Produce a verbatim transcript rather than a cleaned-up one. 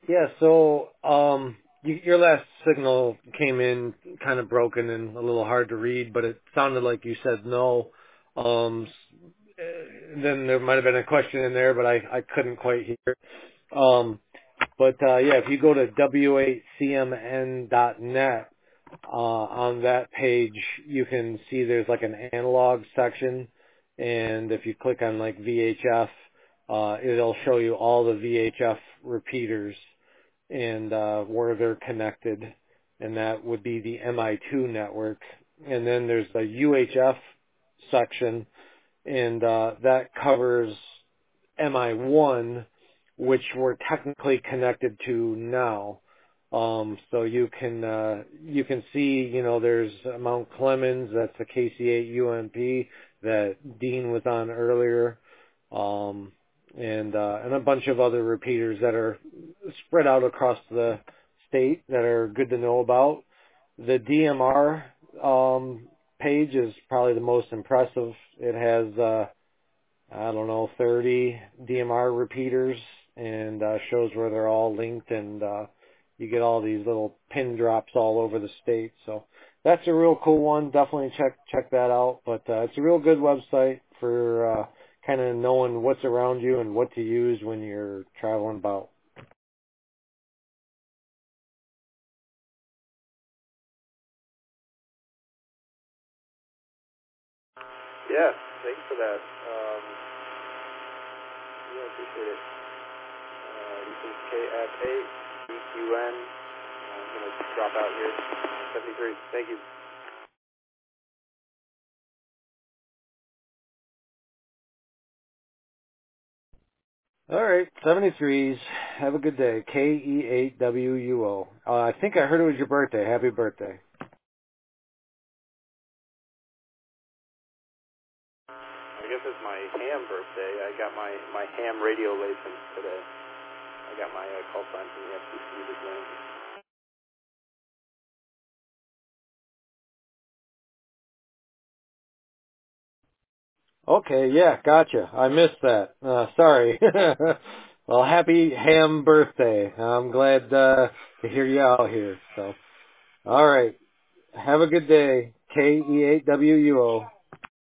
Yeah, so um, you, your last signal came in kind of broken and a little hard to read, but it sounded like you said no. Um, s- eh, then there might have been a question in there, but I, I couldn't quite hear it. Um, but uh, yeah, if you go to w eight c m n dot net, uh, on that page, you can see there's like an analog section, and if you click on like V H F, uh, it'll show you all the V H F repeaters and uh, where they're connected, and that would be the M I two network. And then there's the U H F section, and uh, that covers M I one, which we're technically connected to now. Um, so you can uh, you can see, you know, there's Mount Clemens, that's the K C eight U M P that Dean was on earlier, um, and uh, and a bunch of other repeaters that are spread out across the state that are good to know about. The D M R um, page is probably the most impressive. It has uh, I don't know, thirty D M R repeaters, and uh, shows where they're all linked, and uh, you get all these little pin drops all over the state. So that's a real cool one. Definitely check check that out. But uh, it's a real good website for uh, kind of knowing what's around you and what to use when you're traveling about. Yeah, thanks for that. Um, yeah, appreciate it. Uh, this is K F eight B Q N. I'm going to drop out here. Uh, seventy-three. Thank you. All right, seventy-threes. Have a good day. K E eight W U O. Uh, I think I heard it was your birthday. Happy birthday. I guess it's my ham birthday. I got my, my ham radio license today. I got my uh, call sign from the F C C this morning. Okay, yeah, gotcha. I missed that. Uh, sorry. Well, happy ham birthday. I'm glad uh, to hear you out here. So, all right. Have a good day. K E eight W U O.